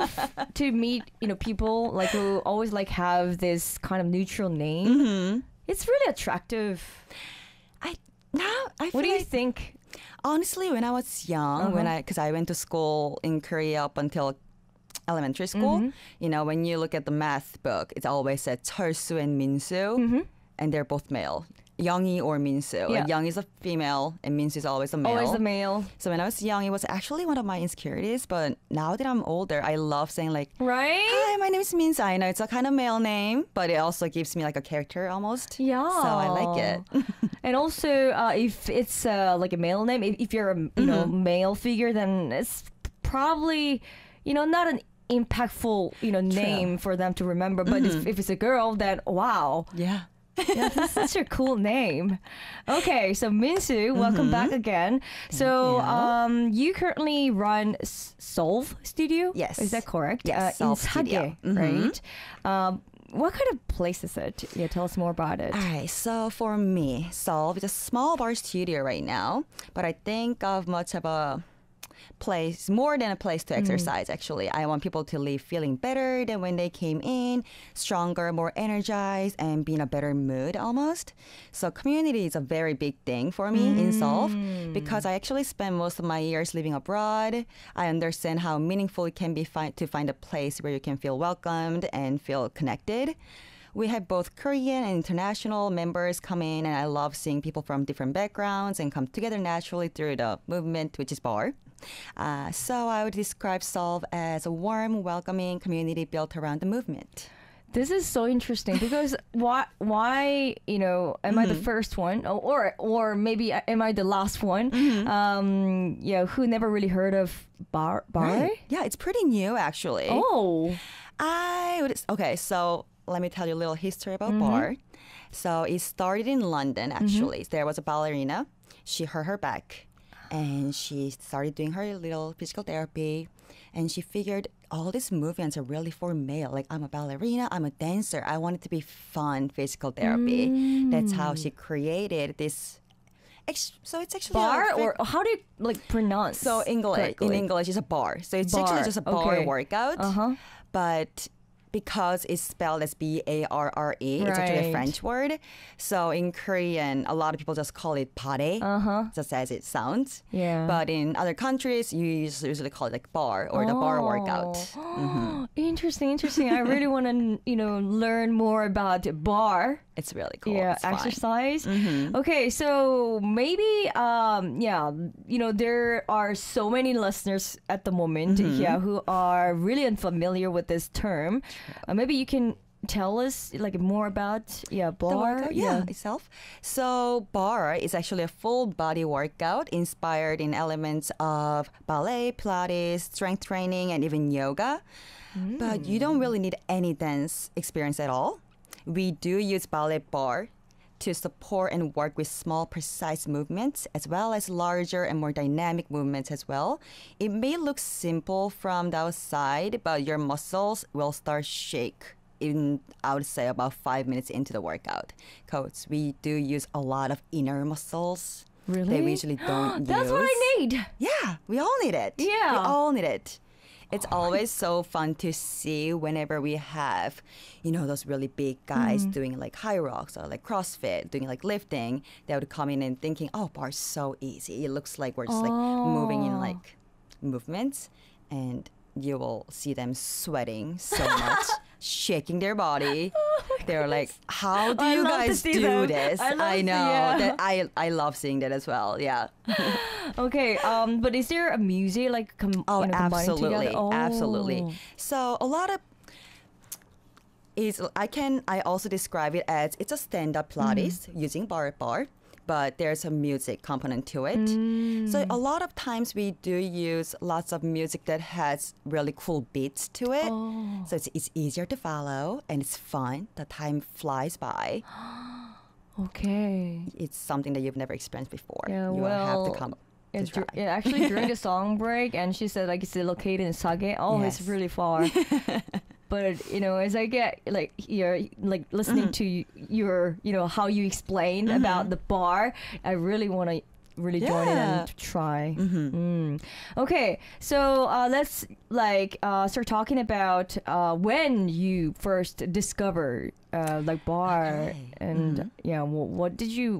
to meet, people like who always like have this kind of neutral name. It's really attractive. I What feel do you like, think? honestly, when I was young, because I went to school in Korea up until elementary school, when you look at the math book, it always said Cheolsu and Minsu, and they're both male. Youngie or Minsu. Yeah. Like Young is a female and Minsu is always a male. Always a male. So when I was young, it was actually one of my insecurities. But now that I'm older, I love saying like, Right? "Hi, my name is Minsu." I know it's a kind of male name, but it also gives me like a character almost. Yeah. So I like it. And also, if it's like a male name, if you're a male figure, then it's probably not an impactful name for them to remember. But if it's a girl, then wow. Yeah. Yeah, that's such a cool name. Okay, so Minsu, welcome back again. So you currently run Solve Studio? Yes. Is that correct? Yes, in Solve Studio. Sage, right? What kind of place is it? Yeah, tell us more about it. All right, so for me, Solve is a small bar studio right now, but I think of much of a place, more than a place to exercise, actually. I want people to leave feeling better than when they came in, stronger, more energized, and be in a better mood almost. So community is a very big thing for me in Solve because I actually spent most of my years living abroad. I understand how meaningful it can be to find a place where you can feel welcomed and feel connected. We have both Korean and international members come in, and I love seeing people from different backgrounds and come together naturally through the movement, which is bar. So I would describe Solve as a warm, welcoming community built around the movement. This is so interesting because why am I the first one or maybe am I the last one who never really heard of bar? Right. Yeah, it's pretty new actually. Oh. Okay, so let me tell you a little history about bar. So it started in London actually. There was a ballerina. She hurt her back and she started doing her little physical therapy, and she figured all these movements are really for male. Like, I'm a ballerina, I'm a dancer. I want it to be fun physical therapy. That's how she created this. So it's actually bar, or how do you pronounce? So in English, it's a bar. So it's actually just a bar workout. But because it's spelled as Barre, it's actually a French word. So in Korean, a lot of people just call it pare, just as it sounds. Yeah. But in other countries, you usually call it like bar or the bar workout. Interesting. I really want to, learn more about bar. It's really cool. Yeah, it's fun. exercise. Okay, so maybe, there are so many listeners at the moment, who are really unfamiliar with this term. Maybe you can tell us more about bar. The workout, itself. So bar is actually a full body workout inspired in elements of ballet, Pilates, strength training, and even yoga. But you don't really need any dance experience at all. We do use ballet bar to support and work with small, precise movements, as well as larger and more dynamic movements as well. It may look simple from the outside, but your muscles will start shake in, I would say, about 5 minutes into the workout. Because we do use a lot of inner muscles. Really? That we usually don't use. That's what I need. Yeah, we all need it. Yeah. We all need it. It's always so fun to see whenever we have, those really big guys doing like high rocks or like CrossFit, doing like lifting. They would come in and thinking, oh, bar's so easy. It looks like we're just like moving in like movements. And you will see them sweating so much, shaking their body. They're like, how do you guys do this? I know. That I love seeing that as well. Yeah. Okay. But is there a music absolutely. Oh. Absolutely. So a lot of I also describe it as it's a stand-up Pilates using bar, but there's a music component to it. So a lot of times we do use lots of music that has really cool beats to it. So it's easier to follow and it's fun. The time flies by. Okay. It's something that you've never experienced before. Yeah, you have to come. Actually, during the song break, and she said it's located in Sage. Oh, Yes. it's really far. But as I get listening to your how you explain about the bar, I really want to really join in Yeah. and try. Okay, so let's start talking about when you first discovered like bar Okay. and yeah, what did you